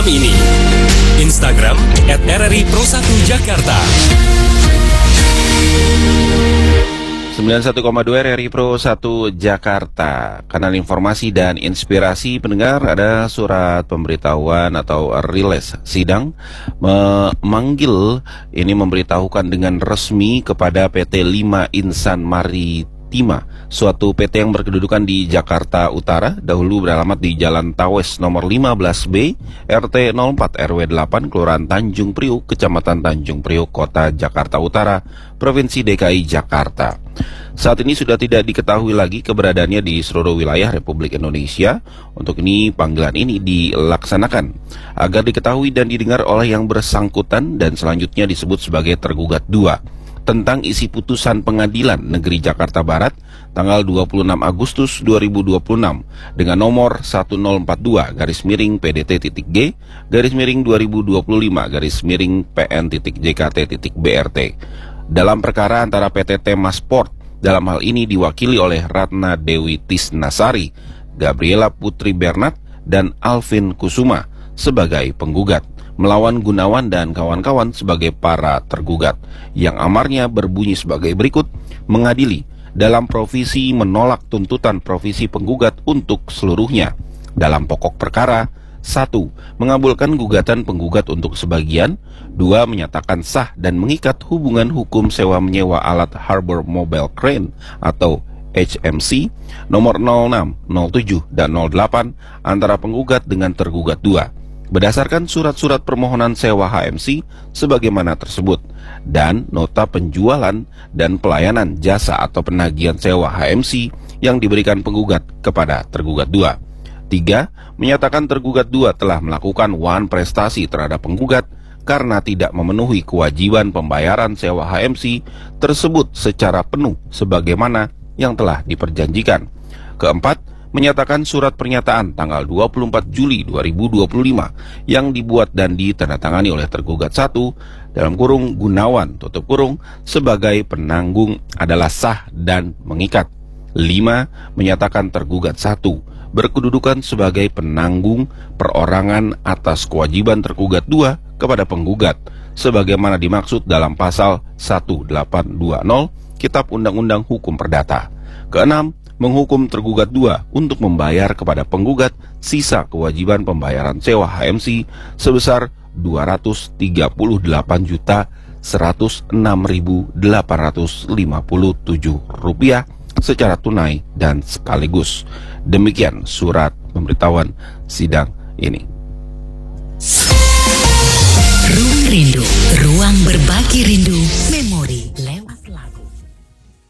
malam ini. Instagram @RRI Pro 1 Jakarta. 91,2 RRI Pro 1 Jakarta. Kanal informasi dan inspirasi pendengar, ada surat pemberitahuan atau rilis sidang memberitahukan dengan resmi kepada PT 5 Insan Maritima, suatu PT yang berkedudukan di Jakarta Utara, dahulu beralamat di Jalan Tawes nomor 15B, RT 04 RW 8, Kelurahan Tanjung Priuk, Kecamatan Tanjung Priuk, Kota Jakarta Utara, Provinsi DKI Jakarta. Saat ini sudah tidak diketahui lagi keberadaannya di seluruh wilayah Republik Indonesia. Untuk ini panggilan ini dilaksanakan agar diketahui dan didengar oleh yang bersangkutan, dan selanjutnya disebut sebagai tergugat 2 tentang isi putusan Pengadilan Negeri Jakarta Barat tanggal 26 Agustus 2026 dengan nomor 1042-PDT-G/2025-PN.JKT.BRT dalam perkara antara PT Temasport, dalam hal ini diwakili oleh Ratna Dewi Tisnasari, Gabriela Putri Bernat, dan Alvin Kusuma sebagai penggugat, melawan Gunawan dan kawan-kawan sebagai para tergugat, yang amarnya berbunyi sebagai berikut: mengadili dalam provisi menolak tuntutan provisi penggugat untuk seluruhnya. Dalam pokok perkara: 1. Mengabulkan gugatan penggugat untuk sebagian. 2. Menyatakan sah dan mengikat hubungan hukum sewa menyewa alat Harbor Mobile Crane atau HMC nomor 06, 07, dan 08 antara penggugat dengan tergugat 2 berdasarkan surat-surat permohonan sewa HMC sebagaimana tersebut, dan nota penjualan dan pelayanan jasa atau penagihan sewa HMC yang diberikan penggugat kepada tergugat 2. 3. Menyatakan tergugat 2 telah melakukan wan prestasi terhadap penggugat karena tidak memenuhi kewajiban pembayaran sewa HMC tersebut secara penuh sebagaimana yang telah diperjanjikan. 4. Menyatakan surat pernyataan tanggal 24 Juli 2025 yang dibuat dan ditandatangani oleh tergugat 1 dalam kurung Gunawan tutup kurung sebagai penanggung adalah sah dan mengikat. 5. Menyatakan tergugat 1 berkedudukan sebagai penanggung perorangan atas kewajiban tergugat 2 kepada penggugat sebagaimana dimaksud dalam pasal 1820 Kitab Undang-Undang Hukum Perdata. 6. Menghukum tergugat 2 untuk membayar kepada penggugat sisa kewajiban pembayaran sewa HMC sebesar Rp203.106.857 secara tunai dan sekaligus. Demikian surat pemberitahuan sidang ini. Ruang Rindu, ruang berbagi rindu